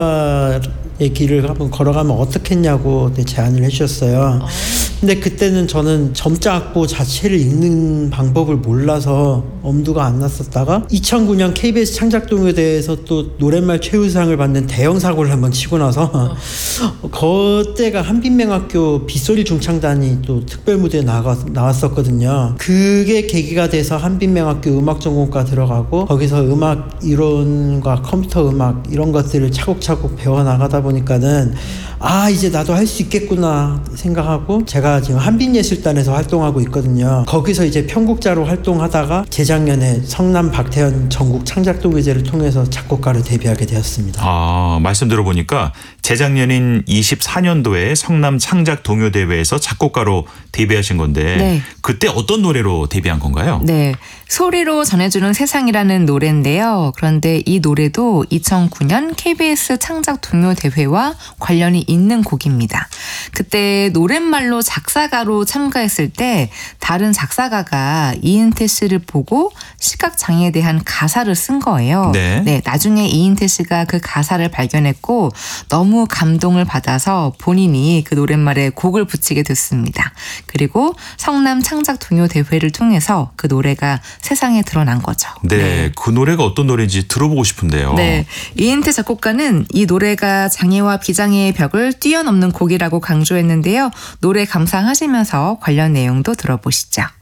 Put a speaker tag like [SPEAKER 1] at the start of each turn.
[SPEAKER 1] 의 길을 한번 걸어가면 어떻겠냐고 제안을 해주셨어요. 근데 그때는 저는 점자 악보 자체를 읽는 방법을 몰라서 엄두가 안 났었다가 2009년 KBS 창작동요대회에서 또 노랫말 최우수상을 받는 대형 사고를 한번 치고 나서 그때가 한빛맹학교 빗소리 중창단이 또 특별 무대에 나왔었거든요. 그게 계기가 돼서 한빛맹학교 음악전공과 들어가고 거기서 음악 이론과 컴퓨터 음악 이런 것들을 차곡차곡 배워나가다 보니까는 이제 나도 할 수 있겠구나 생각하고 제가 지금 한빛예술단에서 활동하고 있거든요. 거기서 이제 편곡자로 활동하다가 재작년에 성남 박태현 전국 창작동요제를 통해서 작곡가로 데뷔하게 되었습니다.
[SPEAKER 2] 말씀 들어보니까 재작년인 24년도에 성남 창작동요대회에서 작곡가로 데뷔하신 건데
[SPEAKER 3] 네.
[SPEAKER 2] 그때 어떤 노래로 데뷔한 건가요?
[SPEAKER 3] 네, 소리로 전해주는 세상이라는 노래인데요. 그런데 이 노래도 2009년 KBS 창작동요대회와 관련이 있는 곡입니다. 그때 노랫말로 작사가로 참가했을 때 다른 작사가가 이은태 씨를 보고 시각장애에 대한 가사를 쓴 거예요.
[SPEAKER 2] 네.
[SPEAKER 3] 나중에 이은태 씨가 그 가사를 발견했고 너무 감동을 받아서 본인이 그 노랫말에 곡을 붙이게 됐습니다. 그리고 성남 창작동요대회를 통해서 그 노래가 세상에 드러난 거죠.
[SPEAKER 2] 네, 그 노래가 어떤 노래인지 들어보고 싶은데요.
[SPEAKER 3] 네, 이은태 작곡가는 이 노래가 장애와 비장애의 벽을 뛰어넘는 곡이라고 강조했는데요. 노래 감상하시면서 관련 내용도 들어보시죠.